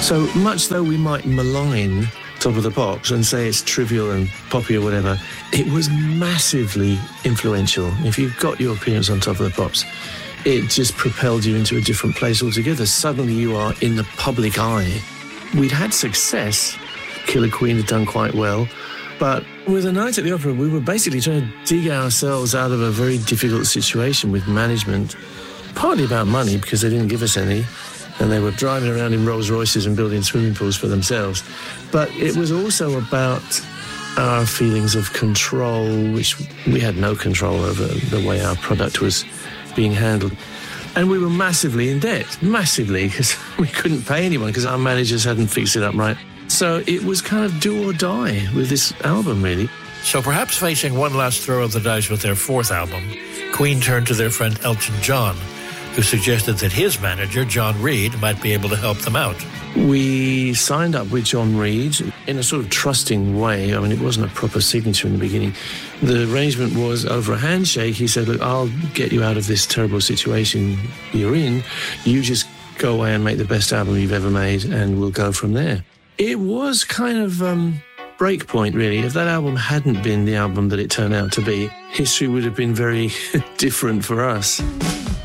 So much though we might malign Top of the Pops and say it's trivial and poppy or whatever, it was massively influential. If you got your appearance on Top of the Pops, it just propelled you into a different place altogether. Suddenly you are in the public eye. We'd had success. Killer Queen had done quite well. But with A Night at the Opera, we were basically trying to dig ourselves out of a very difficult situation with management, partly about money because they didn't give us any, and they were driving around in Rolls Royces and building swimming pools for themselves. But it was also about our feelings of control, which we had no control over the way our product was being handled. And we were massively in debt, massively, because we couldn't pay anyone because our managers hadn't fixed it up right. So it was kind of do or die with this album, really. So perhaps facing one last throw of the dice with their fourth album, Queen turned to their friend Elton John, who suggested that his manager, John Reid, might be able to help them out. We signed up with John Reid in a sort of trusting way. I mean, it wasn't a proper signature in the beginning. The arrangement was over a handshake. He said, look, I'll get you out of this terrible situation you're in. You just go away and make the best album you've ever made, and we'll go from there. It was kind of breakpoint, really. If that album hadn't been the album that it turned out to be, history would have been very different for us.